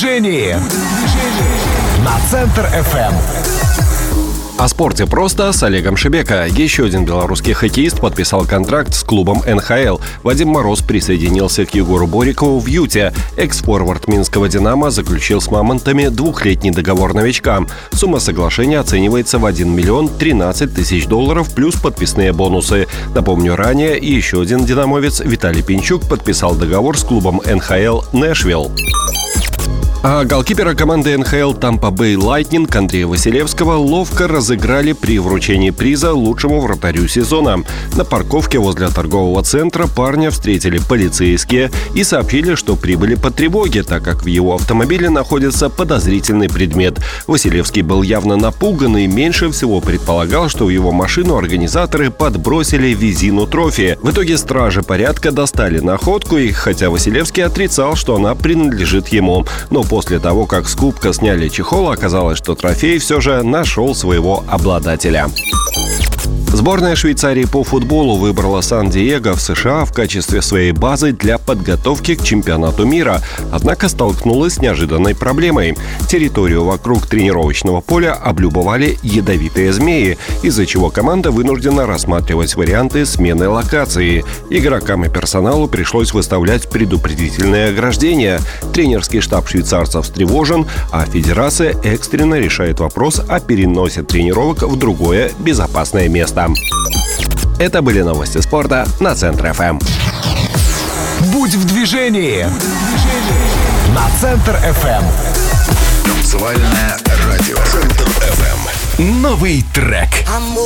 движении на Центр FM. О спорте просто с Олегом Шебека. Еще один белорусский хоккеист подписал контракт с клубом НХЛ. Вадим Мороз присоединился к Егору Борикову в Юте. Экс-форвард Минского «Динамо» заключил с «Мамонтами» двухлетний договор новичка. Сумма соглашения оценивается в 1 миллион 13 тысяч долларов плюс подписные бонусы. Напомню, ранее еще один динамовец Виталий Пинчук подписал договор с клубом НХЛ «Нэшвилл». А голкипера команды НХЛ Tampa Bay Lightning Андрея Василевского ловко разыграли при вручении приза лучшему вратарю сезона. На парковке возле торгового центра парня встретили полицейские и сообщили, что прибыли по тревоге, так как в его автомобиле находится подозрительный предмет. Василевский был явно напуган и меньше всего предполагал, что в его машину организаторы подбросили визину трофея. В итоге стражи порядка достали находку, и хотя Василевский отрицал, что она принадлежит ему, но после того, как с кубка сняли чехол, оказалось, что трофей все же нашел своего обладателя. Сборная Швейцарии по футболу выбрала Сан-Диего в США в качестве своей базы для подготовки к чемпионату мира, однако столкнулась с неожиданной проблемой. Территорию вокруг тренировочного поля облюбовали ядовитые змеи, из-за чего команда вынуждена рассматривать варианты смены локации. Игрокам и персоналу пришлось выставлять предупредительные ограждения. Тренерский штаб швейцарцев встревожен, а федерация экстренно решает вопрос о переносе тренировок в другое безопасное место. Это были новости спорта на Центр ФМ. Будь в движении на Центр ФМ. Танцевальное радио Центр ФМ. Новый трек.